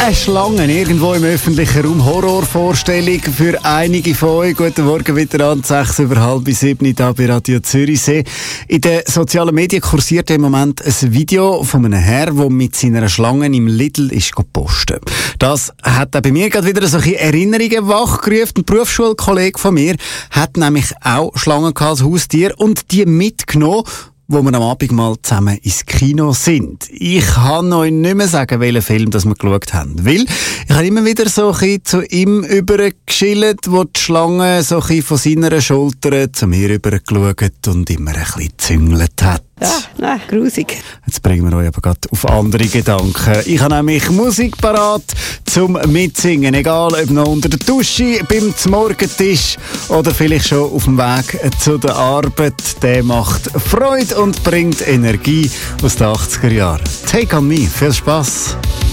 Eine Schlange irgendwo im öffentlichen Raum. Horrorvorstellung für einige von euch. Guten Morgen wieder an 6 über halb 7 hier bei Radio Zürichsee. In den sozialen Medien kursiert im Moment ein Video von einem Herrn, der mit seiner Schlange im Lidl ist posten. Das hat auch bei mir gerade wieder solche Erinnerungen wachgerufen. Ein Berufsschulkollege von mir hat nämlich auch Schlangen als Haustier und die mitgenommen, wo wir am Abend mal zusammen ins Kino sind. Ich kann euch nicht mehr sagen, welchen Film das wir geschaut haben. Weil ich habe immer wieder so ein bisschen zu ihm übergeschillt, wo die Schlange so ein bisschen von seiner Schulter zu mir übergeschaut und immer ein bisschen gezüngelt hat. Ja, nein, grusig. Jetzt bringen wir euch aber gerade auf andere Gedanken. Ich habe nämlich Musik parat zum Mitsingen. Egal, ob noch unter der Dusche, beim Morgentisch oder vielleicht schon auf dem Weg zu der Arbeit. Der macht Freude und bringt Energie aus den 80er Jahren. Take on me. Viel Spass.